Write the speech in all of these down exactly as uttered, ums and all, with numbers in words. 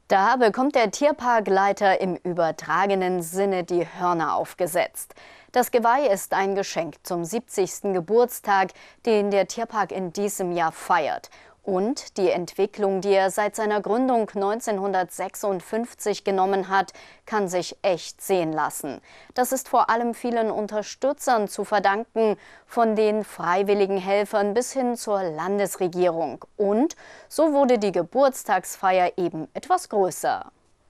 Da bekommt der Tierparkleiter im übertragenen Sinne die Hörner aufgesetzt. Das Geweih ist ein Geschenk zum siebzigsten Geburtstag, den der Tierpark in diesem Jahr feiert. Und die Entwicklung, die er seit seiner Gründung neunzehnhundertsechsundfünfzig genommen hat, kann sich echt sehen lassen. Das ist vor allem vielen Unterstützern zu verdanken, von den freiwilligen Helfern bis hin zur Landesregierung. Und so wurde die Geburtstagsfeier eben etwas größer.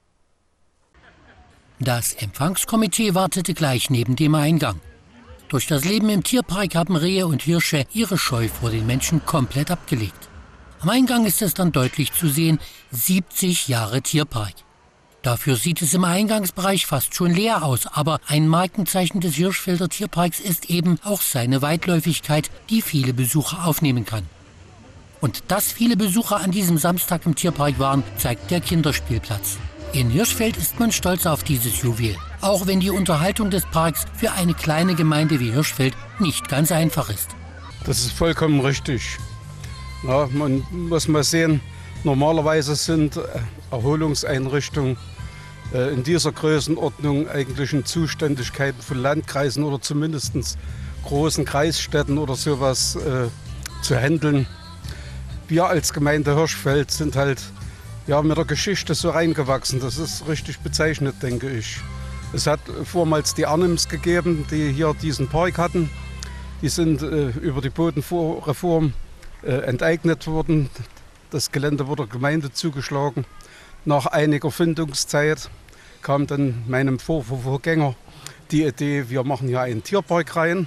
Das Empfangskomitee wartete gleich neben dem Eingang. Durch das Leben im Tierpark haben Rehe und Hirsche ihre Scheu vor den Menschen komplett abgelegt. Am Eingang ist es dann deutlich zu sehen, siebzig Jahre Tierpark. Dafür sieht es im Eingangsbereich fast schon leer aus, aber ein Markenzeichen des Hirschfelder Tierparks ist eben auch seine Weitläufigkeit, die viele Besucher aufnehmen kann. Und dass viele Besucher an diesem Samstag im Tierpark waren, zeigt der Kinderspielplatz. In Hirschfeld ist man stolz auf dieses Juwel, auch wenn die Unterhaltung des Parks für eine kleine Gemeinde wie Hirschfeld nicht ganz einfach ist. Das ist vollkommen richtig. Ja, man muss mal sehen, normalerweise sind Erholungseinrichtungen äh, in dieser Größenordnung eigentlich in Zuständigkeiten von Landkreisen oder zumindest großen Kreisstädten oder sowas äh, zu handeln. Wir als Gemeinde Hirschfeld sind halt ja, mit der Geschichte so reingewachsen. Das ist richtig bezeichnet, denke ich. Es hat vormals die Arnims gegeben, die hier diesen Park hatten. Die sind äh, über die Bodenreform äh, enteignet worden. Das Gelände wurde der Gemeinde zugeschlagen. Nach einiger Findungszeit kam dann meinem Vor Vorgänger die Idee, wir machen hier einen Tierpark rein.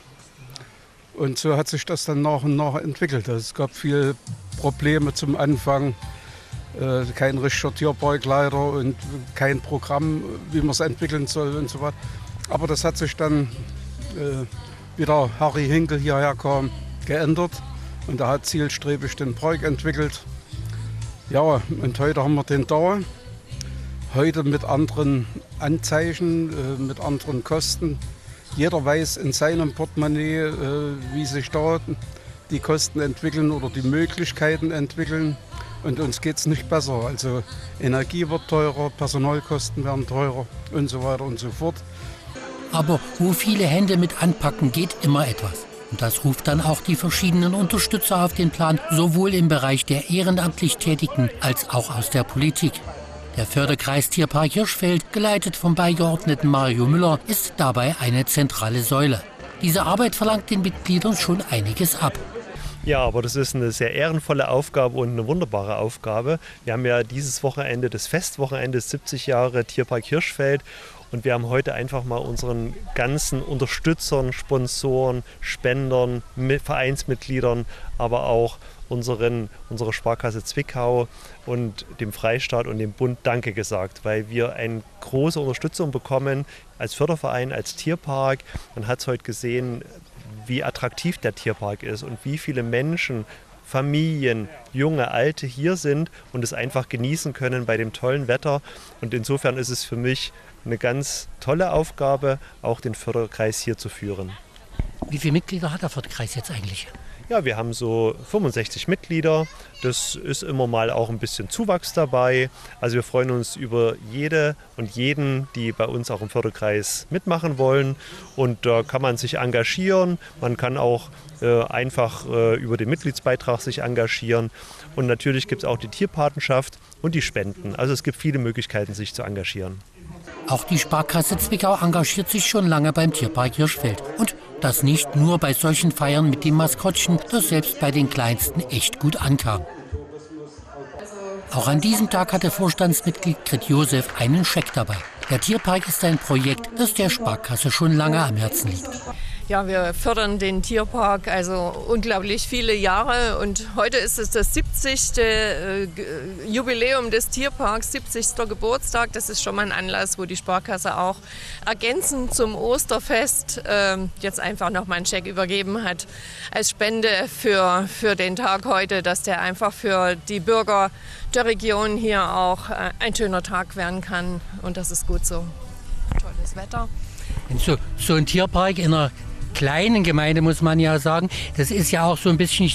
Und so hat sich das dann nach und nach entwickelt. Es gab viele Probleme zum Anfang. Äh, kein richtiger Tierparkleiter und kein Programm, wie man es entwickeln soll und so weiter. Aber das hat sich dann, äh, wie der Harry Hinkel hierher kam, geändert. Und er hat zielstrebig den Park entwickelt. Ja, und heute haben wir den da. Heute mit anderen Anzeichen, äh, mit anderen Kosten. Jeder weiß in seinem Portemonnaie, äh, wie sich da die Kosten entwickeln oder die Möglichkeiten entwickeln. Und uns geht es nicht besser. Also Energie wird teurer, Personalkosten werden teurer und so weiter und so fort. Aber wo viele Hände mit anpacken, geht immer etwas. Und das ruft dann auch die verschiedenen Unterstützer auf den Plan, sowohl im Bereich der ehrenamtlich Tätigen als auch aus der Politik. Der Förderkreis Tierpark Hirschfeld, geleitet vom Beigeordneten Mario Müller, ist dabei eine zentrale Säule. Diese Arbeit verlangt den Mitgliedern schon einiges ab. Ja, aber das ist eine sehr ehrenvolle Aufgabe und eine wunderbare Aufgabe. Wir haben ja dieses Wochenende, das Festwochenende, siebzig Jahre Tierpark Hirschfeld. Und wir haben heute einfach mal unseren ganzen Unterstützern, Sponsoren, Spendern, Vereinsmitgliedern, aber auch unseren, unserer Sparkasse Zwickau und dem Freistaat und dem Bund Danke gesagt, weil wir eine große Unterstützung bekommen als Förderverein, als Tierpark. Man hat es heute gesehen, wie attraktiv der Tierpark ist und wie viele Menschen, Familien, junge, alte hier sind und es einfach genießen können bei dem tollen Wetter. Und insofern ist es für mich eine ganz tolle Aufgabe, auch den Förderkreis hier zu führen. Wie viele Mitglieder hat der Förderkreis jetzt eigentlich? Ja, wir haben so fünfundsechzig Mitglieder. Das ist immer mal auch ein bisschen Zuwachs dabei. Also wir freuen uns über jede und jeden, die bei uns auch im Förderkreis mitmachen wollen. Und da kann man sich engagieren. Man kann auch äh, einfach äh, über den Mitgliedsbeitrag sich engagieren. Und natürlich gibt es auch die Tierpatenschaft und die Spenden. Also es gibt viele Möglichkeiten, sich zu engagieren. Auch die Sparkasse Zwickau engagiert sich schon lange beim Tierpark Hirschfeld. Und das nicht nur bei solchen Feiern mit dem Maskottchen, das selbst bei den Kleinsten echt gut ankam. Auch an diesem Tag hatte Vorstandsmitglied Grit Josef einen Scheck dabei. Der Tierpark ist ein Projekt, das der Sparkasse schon lange am Herzen liegt. Ja, wir fördern den Tierpark also unglaublich viele Jahre und heute ist es das siebzigste Äh, Jubiläum des Tierparks, siebzigster Geburtstag. Das ist schon mal ein Anlass, wo die Sparkasse auch ergänzend zum Osterfest äh, jetzt einfach noch mal einen Scheck übergeben hat als Spende für, für den Tag heute, dass der einfach für die Bürger der Region hier auch äh, ein schöner Tag werden kann und das ist gut so. Tolles Wetter. So, so ein Tierpark in einer kleinen Gemeinde, muss man ja sagen, das ist ja auch so ein bisschen